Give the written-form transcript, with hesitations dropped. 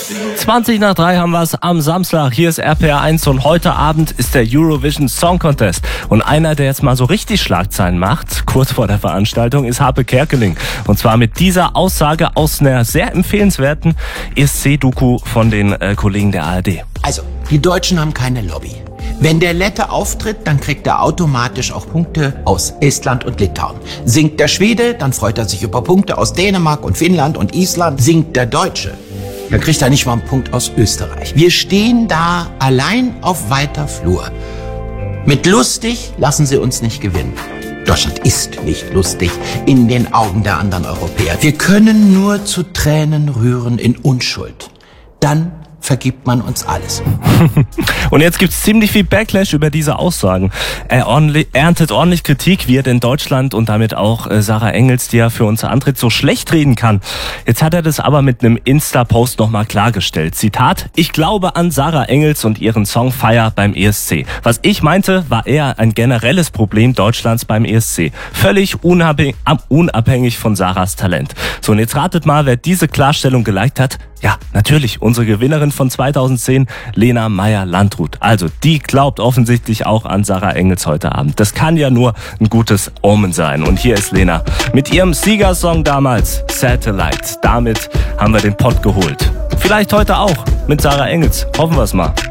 20 nach 3 haben wir es am Samstag. Hier ist RPR 1 und heute Abend ist der Eurovision Song Contest. Und einer, der jetzt mal so richtig Schlagzeilen macht, kurz vor der Veranstaltung, ist Harpe Kerkeling. Und zwar mit dieser Aussage aus einer sehr empfehlenswerten ESC-Doku von den Kollegen der ARD. Also, die Deutschen haben keine Lobby. Wenn der Lette auftritt, dann kriegt er automatisch auch Punkte aus Estland und Litauen. Singt der Schwede, dann freut er sich über Punkte aus Dänemark und Finnland und Island. Singt der Deutsche, dann kriegt er nicht mal einen Punkt aus Österreich. Wir stehen da allein auf weiter Flur. Mit lustig lassen sie uns nicht gewinnen. Deutschland ist nicht lustig in den Augen der anderen Europäer. Wir können nur zu Tränen rühren in Unschuld. Dann vergibt man uns alles. Und jetzt gibt's ziemlich viel Backlash über diese Aussagen. Er erntet ordentlich Kritik, wie er denn Deutschland und damit auch Sarah Engels, die ja für uns antritt, so schlecht reden kann. Jetzt hat er das aber mit einem Insta-Post nochmal klargestellt. Zitat: Ich glaube an Sarah Engels und ihren Song Fire beim ESC. Was ich meinte, war eher ein generelles Problem Deutschlands beim ESC. Völlig unabhängig von Sarahs Talent. So, und jetzt ratet mal, wer diese Klarstellung geliked hat. Ja, natürlich, unsere Gewinnerin von 2010, Lena Meyer-Landrut. Also, die glaubt offensichtlich auch an Sarah Engels heute Abend. Das kann ja nur ein gutes Omen sein. Und hier ist Lena mit ihrem Siegersong damals, Satellite. Damit haben wir den Pott geholt. Vielleicht heute auch mit Sarah Engels. Hoffen wir es mal.